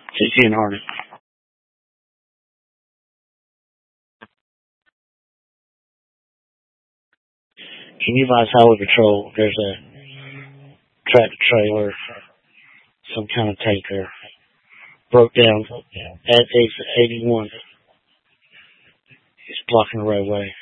CC and Harnett. Can you advise Highway Patrol? There's a tractor trailer, some kind of tanker, broke down at exit 81. It's blocking the roadway.